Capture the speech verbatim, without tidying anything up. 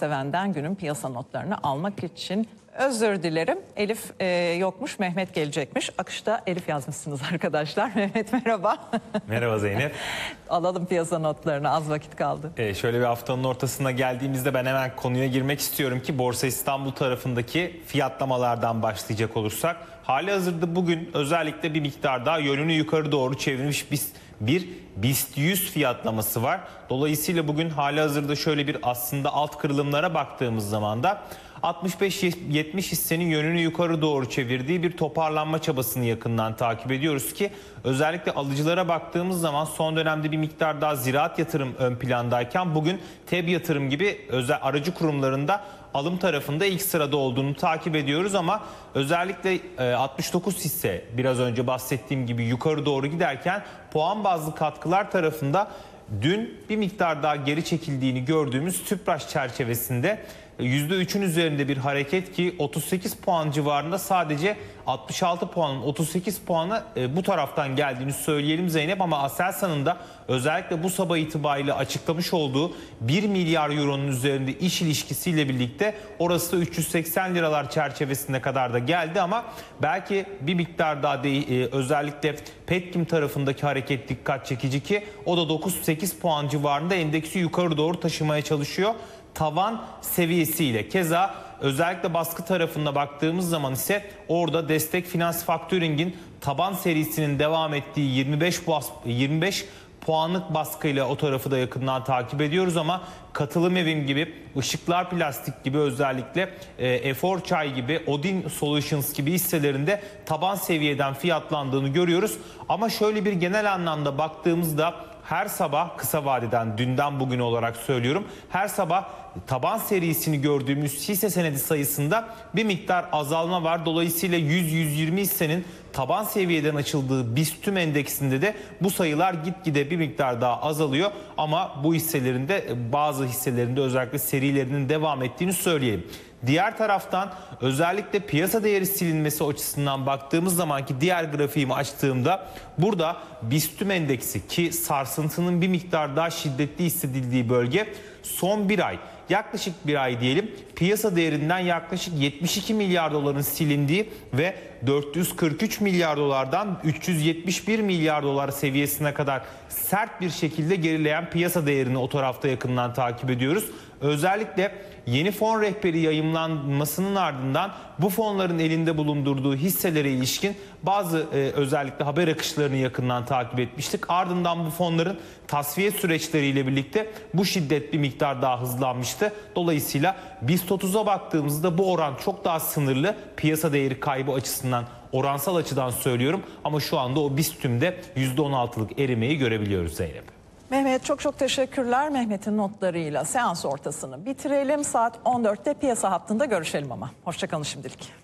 Yaseven'den günün piyasa notlarını almak için özür dilerim. Elif e, yokmuş, Mehmet gelecekmiş. Akışta Elif yazmışsınız arkadaşlar. Mehmet merhaba. Merhaba Zeynep. Alalım piyasa notlarını, az vakit kaldı. Ee, şöyle bir haftanın ortasına geldiğimizde ben hemen konuya girmek istiyorum ki Borsa İstanbul tarafındaki fiyatlamalardan başlayacak olursak. Halihazırda bugün özellikle bir miktar daha yönünü yukarı doğru çevirmiş bir, bir BIST yüz fiyatlaması var. Dolayısıyla bugün halihazırda şöyle bir aslında alt kırılımlara baktığımız zaman da altmış beş yetmiş hissenin yönünü yukarı doğru çevirdiği bir toparlanma çabasını yakından takip ediyoruz ki özellikle alıcılara baktığımız zaman son dönemde bir miktar daha ziraat yatırım ön plandayken bugün TEB yatırım gibi özel aracı kurumlarında alım tarafında ilk sırada olduğunu takip ediyoruz ama özellikle altmış dokuz hisse biraz önce bahsettiğim gibi yukarı doğru giderken puan bazlı katkılar tarafında dün bir miktar daha geri çekildiğini gördüğümüz Tüpraş çerçevesinde yüzde üçün üzerinde bir hareket ki otuz sekiz puan civarında sadece altmış altı puanın otuz sekiz puanı bu taraftan geldiğini söyleyelim Zeynep, ama Aselsan'ın da özellikle bu sabah itibariyle açıklamış olduğu bir milyar euronun üzerinde iş ilişkisiyle birlikte orası da üç yüz seksen liralar çerçevesine kadar da geldi ama belki bir miktar daha değil, özellikle Petkim tarafındaki hareket dikkat çekici ki o da dokuz sekiz puan civarında endeksi yukarı doğru taşımaya çalışıyor tavan seviyesiyle. Keza özellikle baskı tarafına baktığımız zaman ise orada Destek Finans Factoring'in taban serisinin devam ettiği yirmi beş, bas, yirmi beş puanlık baskıyla o tarafı da yakından takip ediyoruz ama Katılım Evim gibi, Işıklar Plastik gibi özellikle e, Efor Çay gibi, Odin Solutions gibi hisselerinde taban seviyeden fiyatlandığını görüyoruz. Ama şöyle bir genel anlamda baktığımızda her sabah kısa vadeden dünden bugün olarak söylüyorum, her sabah taban serisini gördüğümüz hisse senedi sayısında bir miktar azalma var. Dolayısıyla yüz yüz yirmi hissenin taban seviyeden açıldığı BIST tüm endeksinde de bu sayılar gitgide bir miktar daha azalıyor. Ama bu hisselerinde, bazı hisselerinde özellikle serilerinin devam ettiğini söyleyelim. Diğer taraftan özellikle piyasa değeri silinmesi açısından baktığımız zamanki diğer grafiğimi açtığımda burada BIST tüm endeksi ki sarsıntının bir miktar daha şiddetli hissedildiği bölge son bir ay, yaklaşık bir ay diyelim, piyasa değerinden yaklaşık yetmiş iki milyar doların silindiği ve dört yüz kırk üç milyar dolardan üç yüz yetmiş bir milyar dolar seviyesine kadar sert bir şekilde gerileyen piyasa değerini o tarafta yakından takip ediyoruz. Özellikle yeni fon rehberi yayımlanmasının ardından bu fonların elinde bulundurduğu hisselere ilişkin bazı e, özellikle haber akışlarını yakından takip etmiştik. Ardından bu fonların tasfiye süreçleriyle birlikte bu şiddet bir miktar daha hızlanmıştı. Dolayısıyla BIST otuza baktığımızda bu oran çok daha sınırlı, piyasa değeri kaybı açısından, oransal açıdan söylüyorum ama şu anda o BIST tümde yüzde on altılık erimeyi görebiliyoruz Zeynep. Mehmet çok çok teşekkürler. Mehmet'in notlarıyla seans ortasını bitirelim. Saat on dörtte piyasa hattında görüşelim ama. Hoşça kalın şimdilik.